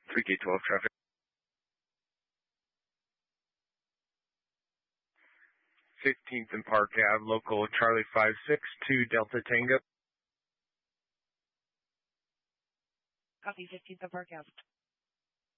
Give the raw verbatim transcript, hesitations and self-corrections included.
three K twelve traffic. fifteenth and Park Ave, local Charlie five six two Delta Tango. Copy, fifteenth and Park Ave.